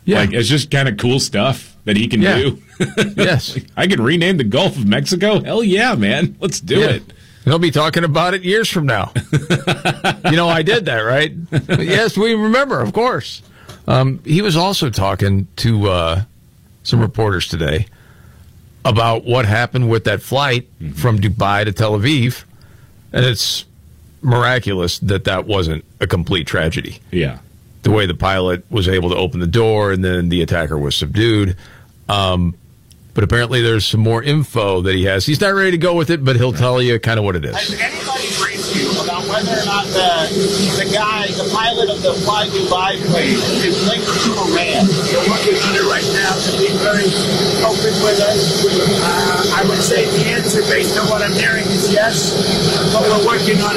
Yeah. Like, it's just kind of cool stuff that he can do. Yes. I can rename the Gulf of Mexico? Hell yeah, man. Let's do it. He'll be talking about it years from now. I did that, right? Yes, we remember, of course. He was also talking to some reporters today about what happened with that flight from Dubai to Tel Aviv, and it's miraculous that wasn't a complete tragedy. Yeah. The way the pilot was able to open the door and then the attacker was subdued. But apparently there's some more info that he has. He's not ready to go with it, but he'll tell you kind of what it is. Has anybody briefed you about whether or not the pilot of the Fly Dubai plane is linked to Iran? We're working on it right now to be very open with us. I would say the answer based on what I'm hearing is yes, but we're working on it.